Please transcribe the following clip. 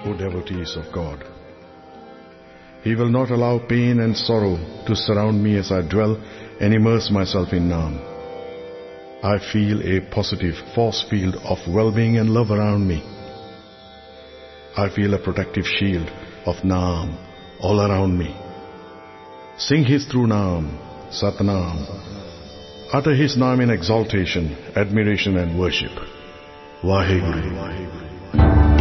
O devotees of God. He will not allow pain and sorrow to surround me as I dwell and immerse myself in Naam. I feel a positive force field of well-being and love around me. I feel a protective shield of Naam all around me. Sing His true Naam, Satnam. Utter His Naam in exaltation, admiration and worship. Vaheguru.